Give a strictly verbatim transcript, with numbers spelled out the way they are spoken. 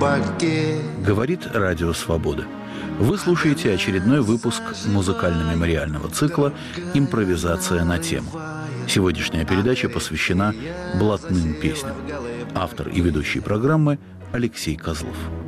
кабаке. Говорит Радио Свобода. Вы слушаете очередной выпуск музыкально-мемориального цикла «Импровизация на тему». Сегодняшняя передача посвящена блатным песням. Автор и ведущий программы Алексей Козлов.